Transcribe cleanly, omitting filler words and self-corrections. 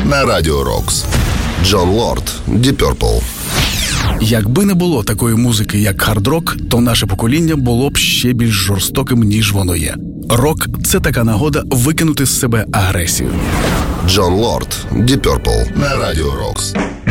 на Радіо Рокс. Джон Лорд, Deep Purple. Якби не було такої музики, як хард-рок, то наше покоління було б ще більш жорстоким, ніж воно є. Рок – це така нагода викинути з себе агресію. Джон Лорд, Deep Purple на Радіо Рокс.